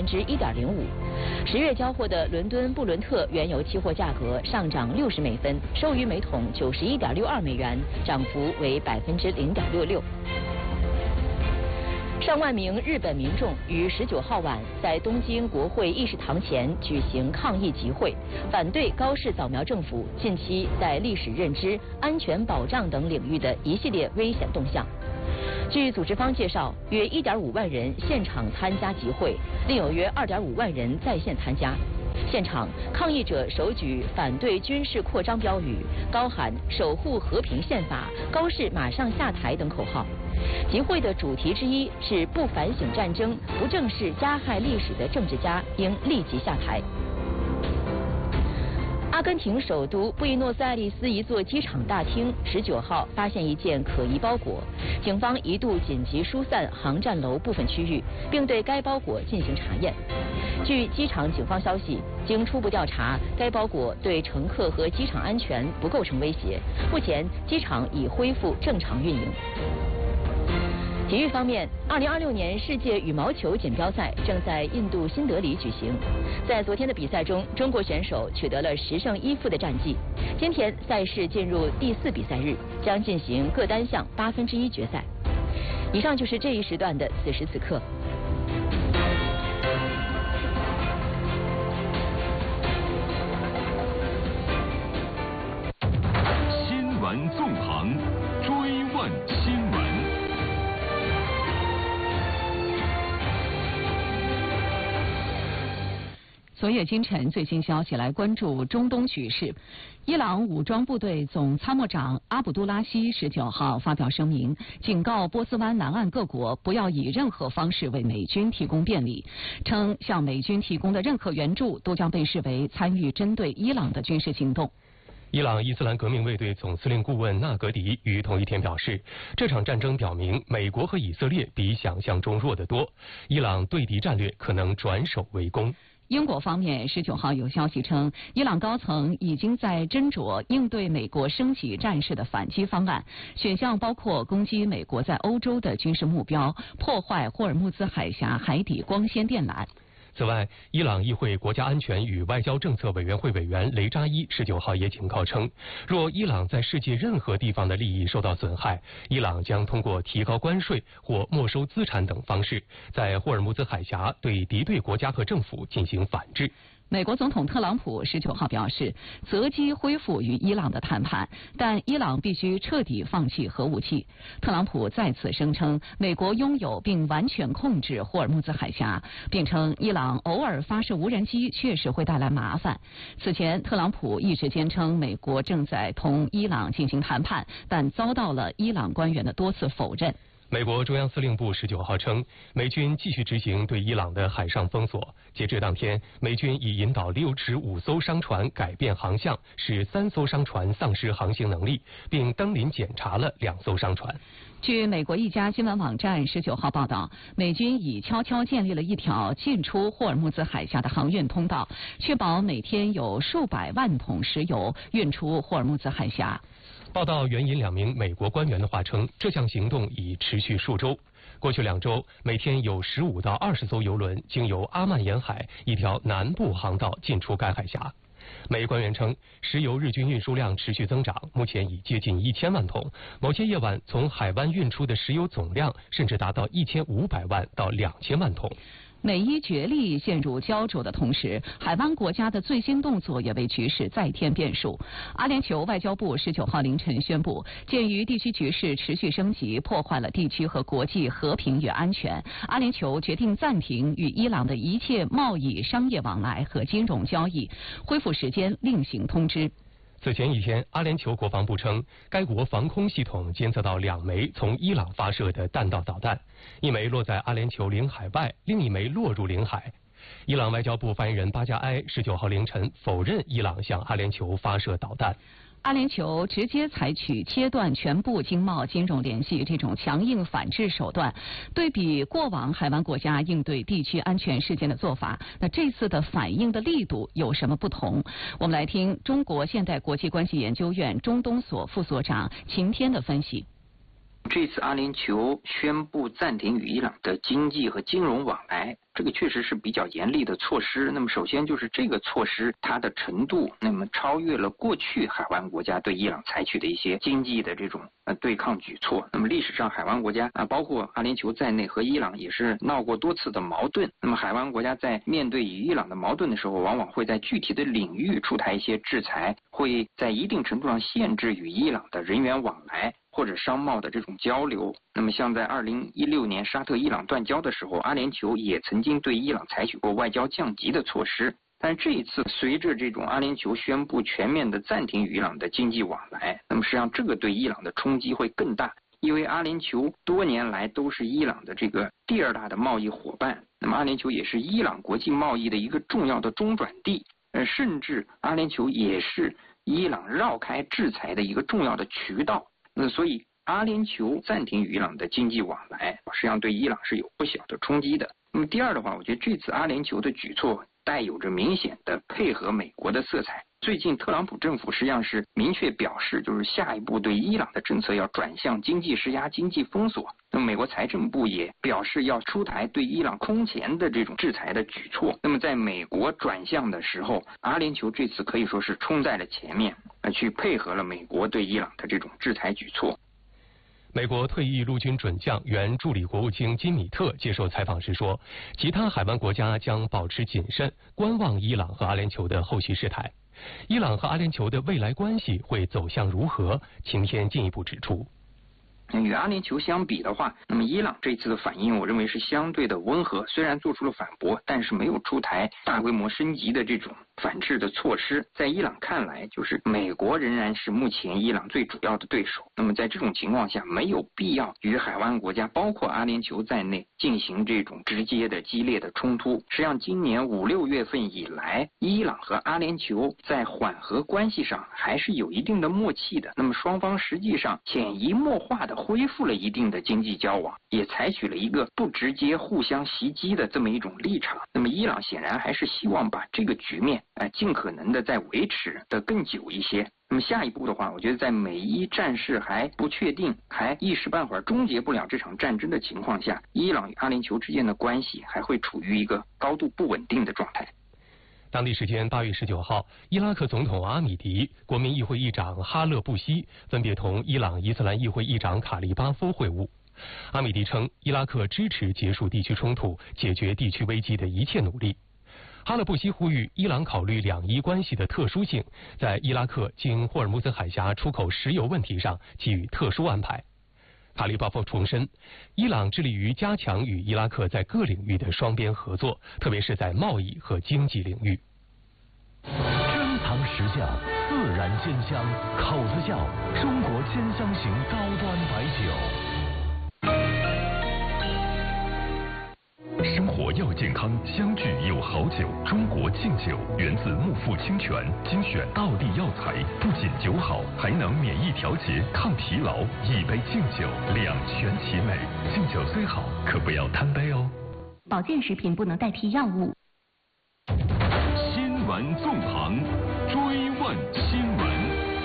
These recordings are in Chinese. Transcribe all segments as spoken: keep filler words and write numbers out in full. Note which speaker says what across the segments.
Speaker 1: 分之一点零五。十月交货的伦敦布伦特原油期货价格上涨六十美分，收于每桶九十一点六二美元，涨幅为百分之零点六六。上万名日本民众于十九号晚在东京国会议事堂前举行抗议集会，反对高市早苗政府近期在历史认知、安全保障等领域的一系列危险动向。据组织方介绍，约一点五万人现场参加集会，另有约二点五万人在线参加。现场，抗议者手举反对军事扩张标语，高喊“守护和平宪法”、“高市马上下台”等口号。集会的主题之一是不反省战争、不正视加害历史的政治家应立即下台。阿根廷首都布宜诺斯艾利斯一座机场大厅十九号发现一件可疑包裹，警方一度紧急疏散航站楼部分区域，并对该包裹进行查验。据机场警方消息，经初步调查，该包裹对乘客和机场安全不构成威胁。目前，机场已恢复正常运营。体育方面，二零二六年世界羽毛球锦标赛正在印度新德里举行。在昨天的比赛中，中国选手取得了十胜一负的战绩。今天赛事进入第四比赛日，将进行各单项八分之一决赛。以上就是这一时段的此时此刻。
Speaker 2: 新闻纵横，追问新闻。
Speaker 3: 昨夜今晨最新消息，来关注中东局势。伊朗武装部队总参谋长阿卜杜拉希十九号发表声明，警告波斯湾南岸各国不要以任何方式为美军提供便利，称向美军提供的任何援助都将被视为参与针对伊朗的军事行动。
Speaker 4: 伊朗伊斯兰革命卫队总司令顾问纳格迪于同一天表示，这场战争表明美国和以色列比想象中弱得多，伊朗对敌战略可能转守为攻。
Speaker 3: 英国方面十九号有消息称，伊朗高层已经在斟酌应对美国升级战事的反击方案，选项包括攻击美国在欧洲的军事目标，破坏霍尔木兹海峡海底光纤电缆。
Speaker 4: 此外，伊朗议会国家安全与外交政策委员会委员雷扎伊十九号也警告称，若伊朗在世界任何地方的利益受到损害，伊朗将通过提高关税或没收资产等方式，在霍尔木兹海峡对敌对国家和政府进行反制。
Speaker 3: 美国总统特朗普十九号表示，择机恢复与伊朗的谈判，但伊朗必须彻底放弃核武器。特朗普再次声称，美国拥有并完全控制霍尔木兹海峡，并称伊朗偶尔发射无人机确实会带来麻烦。此前，特朗普一直坚称美国正在同伊朗进行谈判，但遭到了伊朗官员的多次否认。
Speaker 4: 美国中央司令部十九号称，美军继续执行对伊朗的海上封锁。截至当天，美军已引导六十五艘商船改变航向，使三艘商船丧失航行能力，并登临检查了两艘商船。
Speaker 3: 据美国一家新闻网站十九号报道，美军已悄悄建立了一条进出霍尔木兹海峡的航运通道，确保每天有数百万桶石油运出霍尔木兹海峡。
Speaker 4: 报道援引两名美国官员的话称，这项行动已持续数周。过去两周，每天有十五到二十艘油轮经由阿曼沿海一条南部航道进出该海峡。美官员称，石油日均运输量持续增长，目前已接近一千万桶。某些夜晚从海湾运出的石油总量甚至达到一千五百万到两千万桶。
Speaker 3: 美伊角力陷入焦灼的同时，海湾国家的最新动作也为局势再添变数。阿联酋外交部十九号凌晨宣布，鉴于地区局势持续升级，破坏了地区和国际和平与安全，阿联酋决定暂停与伊朗的一切贸易、商业往来和金融交易，恢复时间另行通知。
Speaker 4: 此前一天，阿联酋国防部称，该国防空系统监测到两枚从伊朗发射的弹道导弹，一枚落在阿联酋领海外，另一枚落入领海。伊朗外交部发言人巴加埃十九号凌晨否认伊朗向阿联酋发射导弹。
Speaker 3: 阿联酋直接采取切断全部经贸金融联系这种强硬反制手段，对比过往海湾国家应对地区安全事件的做法，那这次的反应的力度有什么不同？我们来听中国现代国际关系研究院中东所副所长秦天的分析。
Speaker 5: 这次阿联酋宣布暂停与伊朗的经济和金融往来，这个确实是比较严厉的措施。那么首先就是这个措施它的程度，那么超越了过去海湾国家对伊朗采取的一些经济的这种呃对抗举措。那么历史上海湾国家啊，包括阿联酋在内和伊朗也是闹过多次的矛盾。那么海湾国家在面对与伊朗的矛盾的时候，往往会在具体的领域出台一些制裁，会在一定程度上限制与伊朗的人员往来或者商贸的这种交流。那么像在二零一六年沙特伊朗断交的时候，阿联酋也曾经对伊朗采取过外交降级的措施。但这一次随着这种阿联酋宣布全面的暂停与伊朗的经济往来，那么实际上这个对伊朗的冲击会更大，因为阿联酋多年来都是伊朗的这个第二大的贸易伙伴，那么阿联酋也是伊朗国际贸易的一个重要的中转地，呃，甚至阿联酋也是伊朗绕开制裁的一个重要的渠道。那所以阿联酋暂停与伊朗的经济往来，实际上对伊朗是有不小的冲击的。那么第二的话，我觉得这次阿联酋的举措带有着明显的配合美国的色彩。最近特朗普政府实际上是明确表示，就是下一步对伊朗的政策要转向经济施压、经济封锁。那么美国财政部也表示要出台对伊朗空前的这种制裁的举措。那么在美国转向的时候，阿联酋这次可以说是冲在了前面，呃，去配合了美国对伊朗的这种制裁举措。
Speaker 4: 美国退役陆军准将、原助理国务卿金米特接受采访时说，其他海湾国家将保持谨慎，观望伊朗和阿联酋的后续事态。伊朗和阿联酋的未来关系会走向如何？晴天进一步指出，
Speaker 5: 与阿联酋相比的话，那么伊朗这次的反应，我认为是相对的温和，虽然做出了反驳，但是没有出台大规模升级的这种反制的措施。在伊朗看来，就是美国仍然是目前伊朗最主要的对手。那么在这种情况下，没有必要与海湾国家，包括阿联酋在内，进行这种直接的激烈的冲突。实际上，今年五六月份以来，伊朗和阿联酋在缓和关系上还是有一定的默契的。那么双方实际上潜移默化的恢复了一定的经济交往，也采取了一个不直接互相袭击的这么一种立场。那么伊朗显然还是希望把这个局面呃尽可能的再维持的更久一些。那么下一步的话，我觉得在美伊战事还不确定，还一时半会儿终结不了这场战争的情况下，伊朗与阿联酋之间的关系还会处于一个高度不稳定的状态。
Speaker 4: 当地时间八月十九号，伊拉克总统阿米迪、国民议会议长哈勒布希分别同伊朗伊斯兰议会议长卡利巴夫会晤。阿米迪称，伊拉克支持结束地区冲突、解决地区危机的一切努力。哈勒布希呼吁伊朗考虑两伊关系的特殊性，在伊拉克经霍尔木兹海峡出口石油问题上给予特殊安排。卡利巴夫重申，伊朗致力于加强与伊拉克在各领域的双边合作，特别是在贸易和经济领域。
Speaker 2: 珍藏石窖，自然鲜香，口子窖，中国鲜香型高端白酒。生活要健康，相聚有好酒。中国敬酒源自木富清泉，精选道地药材，不仅酒好，还能免疫调节、抗疲劳。一杯敬酒，两全其美。敬酒虽好，可不要贪杯哦。
Speaker 6: 保健食品不能代替药物。
Speaker 2: 新闻纵横，追问新闻。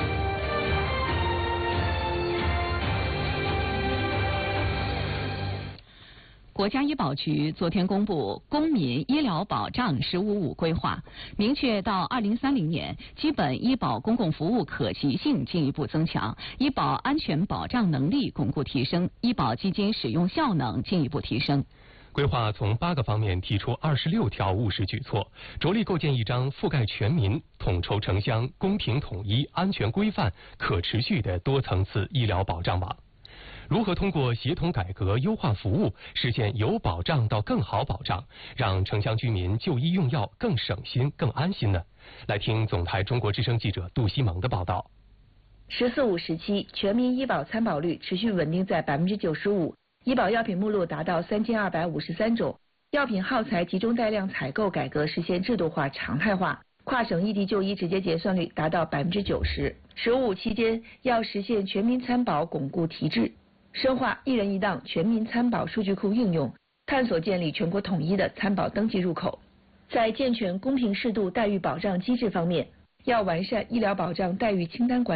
Speaker 3: 国家医保局昨天公布《公民医疗保障“十五五”规划》，明确到二零三零年，基本医保公共服务可及性进一步增强，医保安全保障能力巩固提升，医保基金使用效能进一步提升。
Speaker 4: 规划从八个方面提出二十六条务实举措，着力构建一张覆盖全民、统筹城乡、公平统一、安全规范、可持续的多层次医疗保障网。如何通过协同改革、优化服务，实现由保障到更好保障，让城乡居民就医用药更省心、更安心呢？来听总台中国之声记者杜西蒙的报道。
Speaker 7: 十四五时期，全民医保参保率持续稳定在百分之九十五，医保药品目录达到三千二百五十三种，药品耗材集中带量采购改革实现制度化、常态化，跨省异地就医直接结算率达到百分之九十。十五期间要实现全民参保巩固提质。深化一人一档全民参保数据库应用，探索建立全国统一的参保登记入口。在健全公平适度待遇保障机制方面，要完善医疗保障待遇清单管理，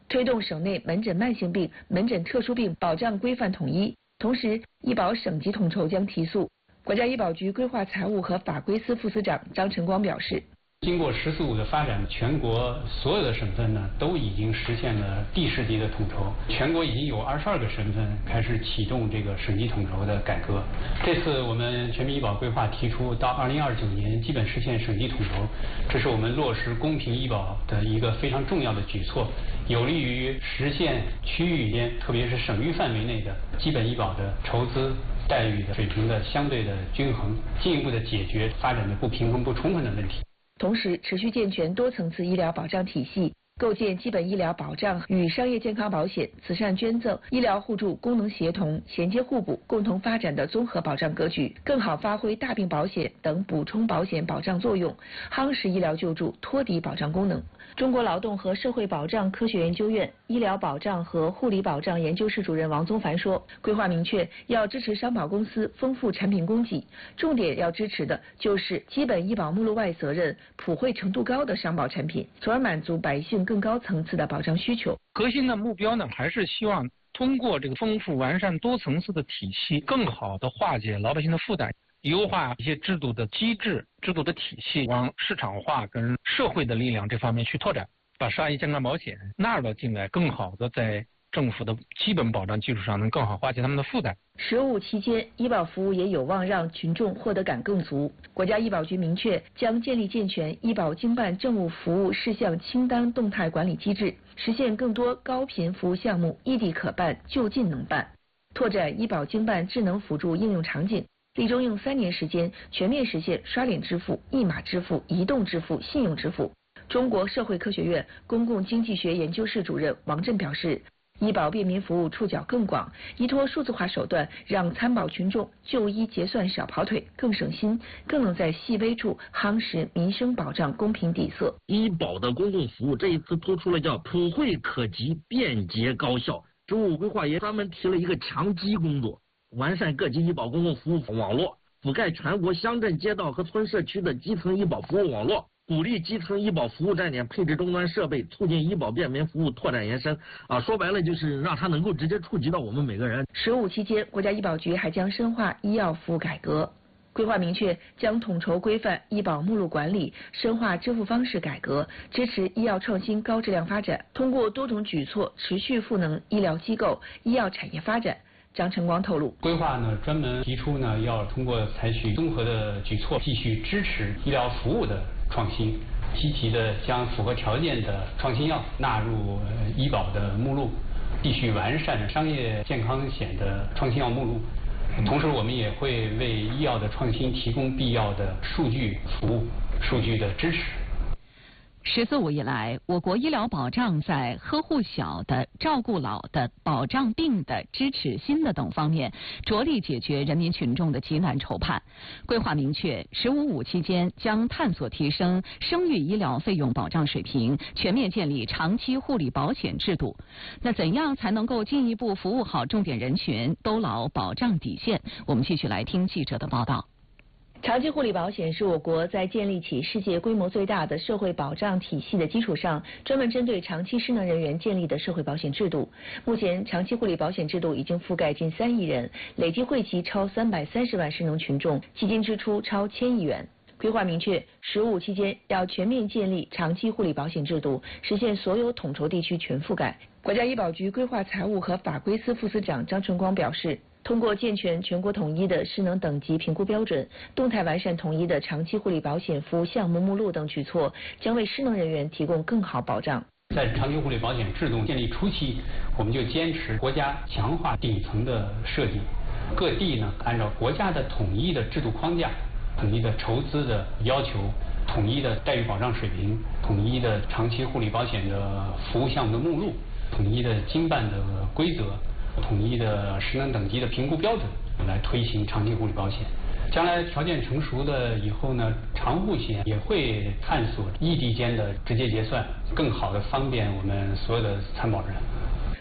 Speaker 7: 推动省内门诊慢性病、门诊特殊病保障规范统一。同时，医保省级统筹将提速。国家医保局规划财务和法规司副司长张晨光表示。
Speaker 8: 经过“十四五”的发展，全国所有的省份呢都已经实现了地市级的统筹。全国已经有二十二个省份开始启动这个省级统筹的改革。这次我们全民医保规划提出，到二零二九年基本实现省级统筹，这是我们落实公平医保的一个非常重要的举措，有利于实现区域间，特别是省域范围内的基本医保的筹资待遇的水平的相对的均衡，进一步的解决发展的不平衡不充分的问题。
Speaker 7: 同时，持续健全多层次医疗保障体系，构建基本医疗保障与商业健康保险、慈善捐赠、医疗互助功能协同、衔接互补、共同发展的综合保障格局，更好发挥大病保险等补充保险保障作用，夯实医疗救助托底保障功能。中国劳动和社会保障科学研究院医疗保障和护理保障研究室主任王宗凡说，规划明确要支持商保公司丰富产品供给，重点要支持的就是基本医保目录外责任普惠程度高的商保产品，从而满足百姓更高层次的保障需求。
Speaker 9: 核心的目标呢，还是希望通过这个丰富完善多层次的体系，更好的化解老百姓的负担，优化一些制度的机制、制度的体系，往市场化跟社会的力量这方面去拓展，把商业健康保险纳入到进来，更好的在政府的基本保障基础上，能更好化解他们的负担。
Speaker 7: 十五期间，医保服务也有望让群众获得感更足。国家医保局明确，将建立健全医保经办政务服务事项清单动态管理机制，实现更多高频服务项目异地可办、就近能办，拓展医保经办智能辅助应用场景。力争用三年时间全面实现刷脸支付、一码支付、移动支付、信用支付。中国社会科学院公共经济学研究室主任王震表示，医保便民服务触角更广，依托数字化手段，让参保群众就医结算少跑腿，更省心，更能在细微处夯实民生保障公平底色。
Speaker 10: 医保的公共服务这一次突出了叫普惠可及、便捷高效。中务规划也专门提了一个强基工作。完善各级医保公共服务网络，覆盖全国乡镇街道和村社区的基层医保服务网络，鼓励基层医保服务站点配置终端设备，促进医保便民服务拓展延伸。啊，说白了就是让它能够直接触及到我们每个人。
Speaker 7: 十五期间，国家医保局还将深化医药服务改革。规划明确，将统筹规范医保目录管理，深化支付方式改革，支持医药创新高质量发展，通过多种举措持续赋能医疗机构、医药产业发展。张晨光透露，
Speaker 8: 规划呢专门提出呢，要通过采取综合的举措，继续支持医疗服务的创新，积极的将符合条件的创新药纳入医保的目录，继续完善商业健康险的创新药目录。同时，我们也会为医药的创新提供必要的数据服务、数据的支持。
Speaker 3: 十四五以来，我国医疗保障在呵护小的、照顾老的、保障病的、支持新的等方面，着力解决人民群众的急难愁盼。规划明确，十五五期间将探索提升生育医疗费用保障水平，全面建立长期护理保险制度。那怎样才能够进一步服务好重点人群，兜牢保障底线？我们继续来听记者的报道。
Speaker 7: 长期护理保险是我国在建立起世界规模最大的社会保障体系的基础上，专门针对长期失能人员建立的社会保险制度。目前，长期护理保险制度已经覆盖近三亿人，累计惠及超三百三十万失能群众，基金支出超千亿元。规划明确，十五期间要全面建立长期护理保险制度，实现所有统筹地区全覆盖。国家医保局规划财务和法规司副司长张晨光表示，通过健全全国统一的失能等级评估标准，动态完善统一的长期护理保险服务项目目录等举措，将为失能人员提供更好保障。
Speaker 8: 在长期护理保险制度建立初期，我们就坚持国家强化顶层的设计，各地呢按照国家的统一的制度框架、统一的筹资的要求、统一的待遇保障水平、统一的长期护理保险的服务项目的目录、统一的经办的规则、统一的失能等级的评估标准，来推行长期护理保险。将来条件成熟的以后呢，长护险也会探索异地间的直接结算，更好的方便我们所有的参保人。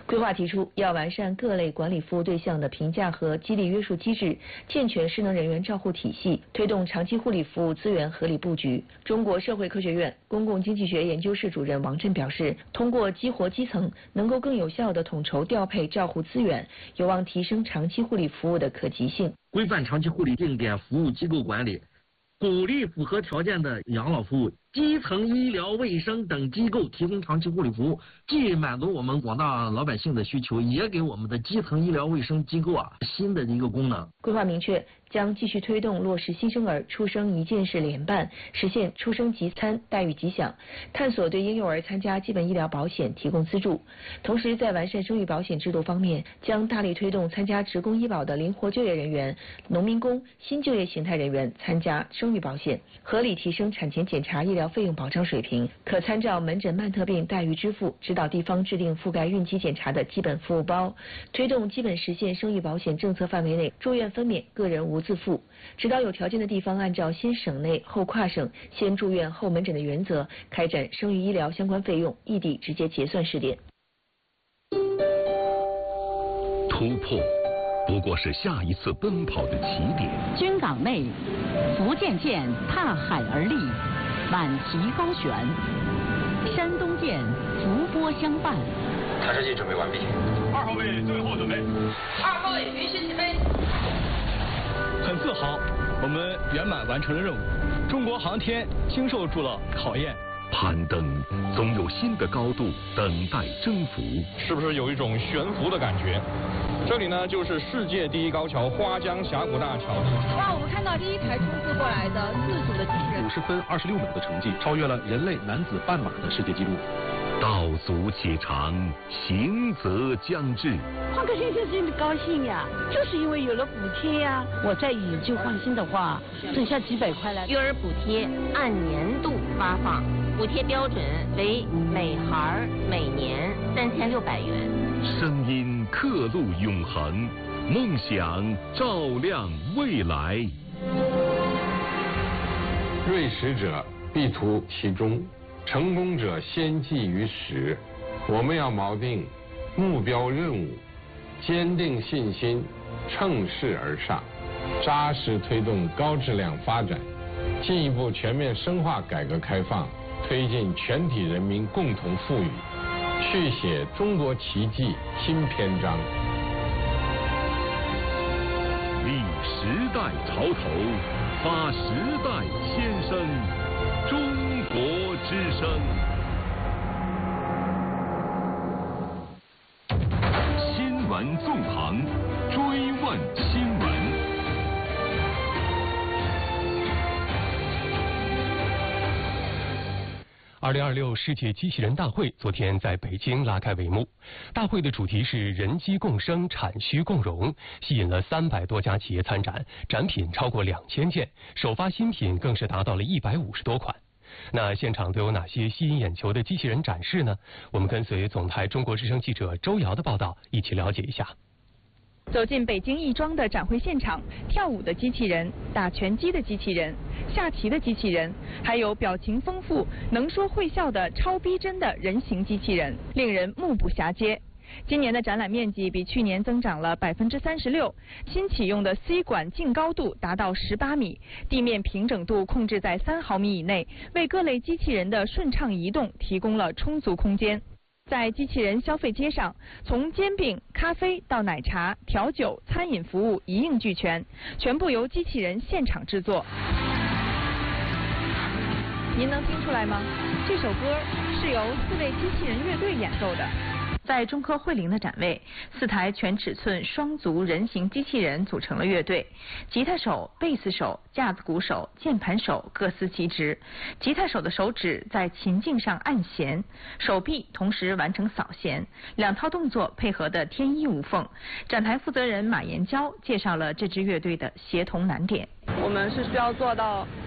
Speaker 7: 规划提出，要完善各类管理服务对象的评价和激励约束机制，健全失能人员照护体系，推动长期护理服务资源合理布局。中国社会科学院公共经济学研究室主任王震表示，通过激活基层，能够更有效地统筹调配照护资源，有望提升长期护理服务的可及性。
Speaker 10: 规范长期护理定点服务机构管理，鼓励符合条件的养老服务、基层医疗卫生等机构提供长期护理服务，既满足我们广大老百姓的需求，也给我们的基层医疗卫生机构啊新的一个功能。
Speaker 7: 规划明确，将继续推动落实新生儿出生一件事联办，实现出生即餐、待遇即享，探索对婴幼儿参加基本医疗保险提供资助。同时，在完善生育保险制度方面，将大力推动参加职工医保的灵活就业人员、农民工、新就业形态人员参加生育保险，合理提升产前检查医疗费用保障水平。可参照门诊慢特病待遇支付，指导地方制定覆盖孕期检查的基本服务包，推动基本实现生育保险政策范围内住院分娩，个人无自付，指导有条件的地方按照先省内后跨省、先住院后门诊的原则，开展生育医疗相关费用异地直接结算试点。
Speaker 2: 突破不过是下一次奔跑的起点。
Speaker 3: 军港内，福建舰踏海而立，满旗高悬；山东舰伏波相伴。
Speaker 11: 探视器准备完毕。
Speaker 12: 二号位最后准备。
Speaker 13: 二号位允许起飞。
Speaker 12: 很自豪，我们圆满完成了任务。中国航天经受住了考验。
Speaker 2: 攀登总有新的高度等待征服，
Speaker 14: 是不是有一种悬浮的感觉？这里呢，就是世界第一高桥花江峡谷大桥。
Speaker 13: 哇，我们看到第一台冲刺过来的自主的机器人，
Speaker 15: 五十分二十六秒的成绩，超越了人类男子半马的世界纪录。
Speaker 2: 道阻且长，行则将至。
Speaker 16: 换个先生心里高兴呀，就是因为有了补贴呀。我再以旧换新的话，剩下几百块了。
Speaker 17: 育儿补贴按年度发放，补贴标准为每孩每年三千六百元。
Speaker 2: 声音刻录永恒，梦想照亮未来。
Speaker 18: 锐实者必图其中，成功者先记于始。我们要锚定目标任务，坚定信心，乘势而上，扎实推动高质量发展，进一步全面深化改革开放，推进全体人民共同富裕，续写中国奇迹新篇章。
Speaker 2: 立时代潮头，发时代先声，中国之声。新闻纵横，追问新闻。
Speaker 4: 二零二六世界机器人大会昨天在北京拉开帷幕。大会的主题是人机共生，产需共融，吸引了三百多家企业参展，展品超过两千件，首发新品更是达到了一百五十多款。那现场都有哪些吸引眼球的机器人展示呢？我们跟随总台中国之声记者周瑶的报道，一起了解一下。
Speaker 19: 走进北京亦庄的展会现场，跳舞的机器人、打拳击的机器人、下棋的机器人，还有表情丰富、能说会笑的超逼真的人形机器人，令人目不暇接。今年的展览面积比去年增长了百分之三十六，新启用的 C 管净高度达到十八米，地面平整度控制在三毫米以内，为各类机器人的顺畅移动提供了充足空间。在机器人消费街上，从煎饼、咖啡到奶茶、调酒、餐饮服务一应俱全，全部由机器人现场制作。您能听出来吗？这首歌是由四位机器人乐队演奏的。在中科汇灵的展位，四台全尺寸双足人形机器人组成了乐队，吉他手、贝斯手、架子鼓手、键盘手各司其职。吉他手的手指在琴颈上按弦，手臂同时完成扫弦，两套动作配合得天衣无缝。展台负责人马延娇介绍了这支乐队的协同难点。
Speaker 20: 我们是需要做到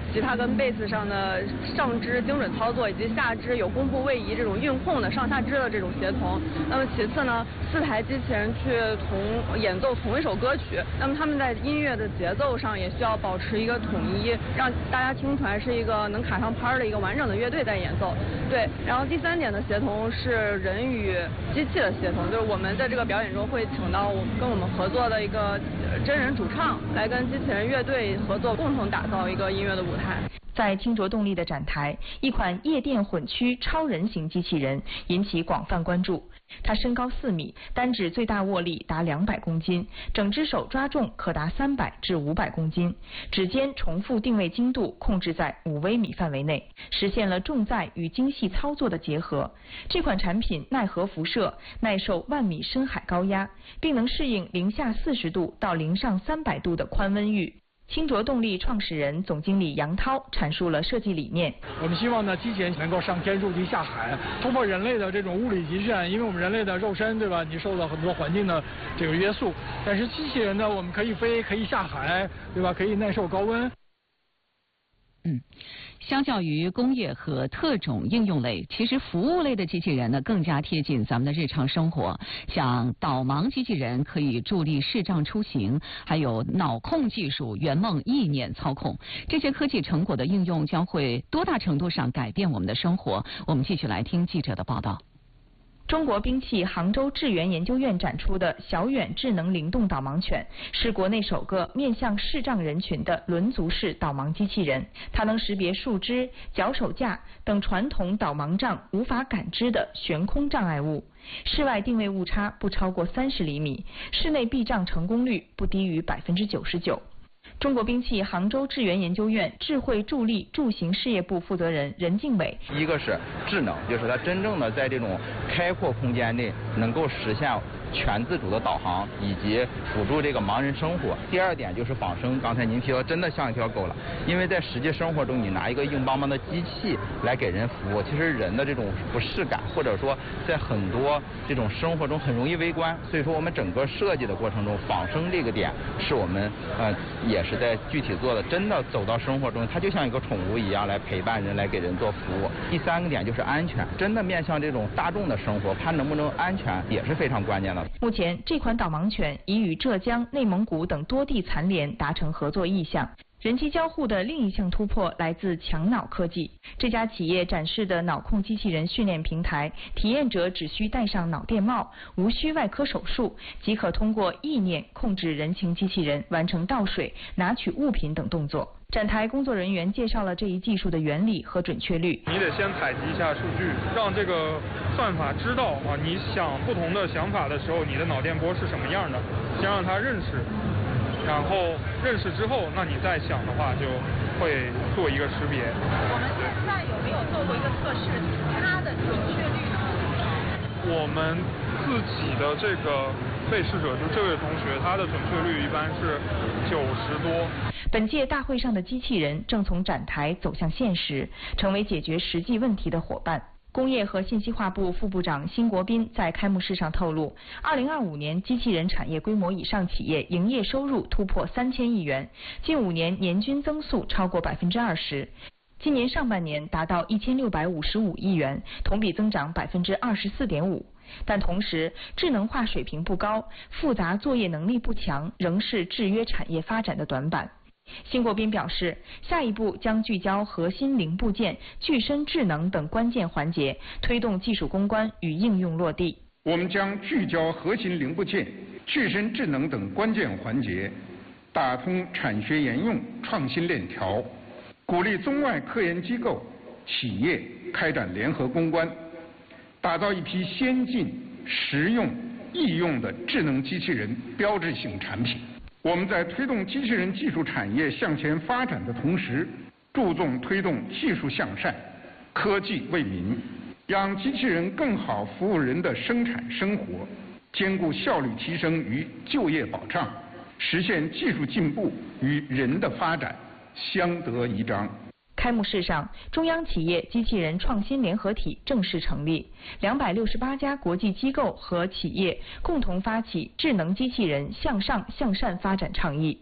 Speaker 20: 吉他跟贝斯上的上肢精准操作，以及下肢有弓步位移这种运控的上下肢的这种协同。那么其次呢，四台机器人去同演奏同一首歌曲，那么他们在音乐的节奏上也需要保持一个统一，让大家听出来是一个能卡上拍的一个完整的乐队在演奏。对，然后第三点的协同是人与机器的协同，就是我们在这个表演中会请到我们跟我们合作的一个真人主唱来跟机器人乐队合作，共同打造一个音乐的舞台。
Speaker 7: 在清浊动力的展台，一款夜电混驱超人型机器人引起广泛关注。它身高四米，单指最大握力达两百公斤，整只手抓重可达三百至五百公斤，指尖重复定位精度控制在五微米范围内，实现了重载与精细操作的结合。这款产品耐核辐射，耐受万米深海高压，并能适应零下四十度到零上三百度的宽温域。清浊动力创始人、总经理杨涛阐述了设计理念。
Speaker 21: 我们希望呢，机器人能够上天入地下海，突破人类的这种物理极限。因为我们人类的肉身，对吧？你受到很多环境的这个约束，但是机器人呢，我们可以飞，可以下海，对吧？可以耐受高温。
Speaker 3: 嗯，相较于工业和特种应用类，其实服务类的机器人呢更加贴近咱们的日常生活。像导盲机器人可以助力视障出行，还有脑控技术圆梦意念操控，这些科技成果的应用将会多大程度上改变我们的生活？我们继续来听记者的报道。
Speaker 7: 中国兵器杭州智源研究院展出的小远智能灵动导盲犬是国内首个面向视障人群的轮足式导盲机器人，它能识别树枝、脚手架等传统导盲杖无法感知的悬空障碍物，室外定位误差不超过三十厘米，室内避障成功率不低于百分之九十九。中国兵器杭州智源研究院智慧助力助行事业部负责人任敬伟：
Speaker 22: 一个是智能，就是它真正的在这种开阔空间内能够实现全自主的导航以及辅助这个盲人生活。第二点就是仿生，刚才您提到真的像一条狗了，因为在实际生活中你拿一个硬邦邦的机器来给人服务，其实人的这种不适感或者说在很多这种生活中很容易微观，所以说我们整个设计的过程中仿生这个点是我们呃也是在具体做的，真的走到生活中它就像一个宠物一样来陪伴人，来给人做服务。第三个点就是安全，真的面向这种大众的生活，它能不能安全也是非常关键的。
Speaker 7: 目前，这款导盲犬已与浙江、内蒙古等多地残联达成合作意向。人机交互的另一项突破来自强脑科技。这家企业展示的脑控机器人训练平台，体验者只需戴上脑电帽，无需外科手术，即可通过意念控制人形机器人完成倒水、拿取物品等动作。展台工作人员介绍了这一技术的原理和准确率。
Speaker 23: 你得先采集一下数据，让这个算法知道啊，你想不同的想法的时候，你的脑电波是什么样的，先让它认识。然后认识之后，那你再想的话，就会做一个识别。
Speaker 19: 我们现在有没有做过一个测试，它的准确率呢？
Speaker 23: 我们自己的这个被试者，就这位同学，他的准确率一般是九十多。
Speaker 7: 本届大会上的机器人正从展台走向现实，成为解决实际问题的伙伴。工业和信息化部副部长辛国斌在开幕式上透露，二零二五年机器人产业规模以上企业营业收入突破三千亿元，近五年年均增速超过百分之二十。今年上半年达到一千六百五十五亿元，同比增长百分之二十四点五。但同时，智能化水平不高，复杂作业能力不强，仍是制约产业发展的短板。辛国斌表示，下一步将聚焦核心零部件、具身智能等关键环节，推动技术攻关与应用落地。
Speaker 24: 我们将聚焦核心零部件、具身智能等关键环节，打通产学研用创新链条，鼓励中外科研机构、企业开展联合攻关，打造一批先进、实用、易用的智能机器人标志性产品。我们在推动机器人技术产业向前发展的同时，注重推动技术向善、科技为民，让机器人更好服务人的生产生活，兼顾效率提升与就业保障，实现技术进步与人的发展相得益彰。
Speaker 7: 开幕式上，中央企业机器人创新联合体正式成立，两百六十八家国际机构和企业共同发起智能机器人向上向善发展倡议。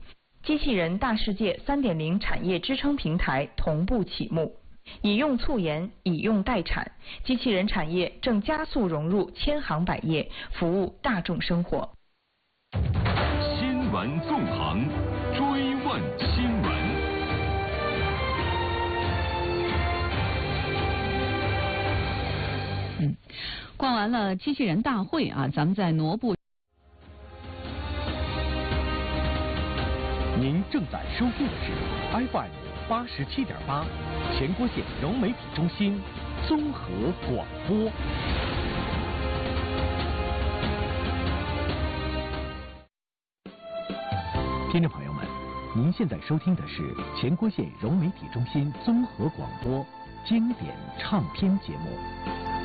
Speaker 7: 机器人大世界 三点零 产业支撑平台同步启幕。以用促研，以用代产，机器人产业正加速融入千行百业，服务大众生活。
Speaker 2: 新闻纵横，追问新闻。
Speaker 3: 嗯，逛完了机器人大会啊，咱们再挪步。
Speaker 1: 您正在收听的是 F M 八十七点八，前郭县融媒体中心综合广播。听众朋友们，您现在收听的是前郭县融媒体中心综合广播经典唱片节目。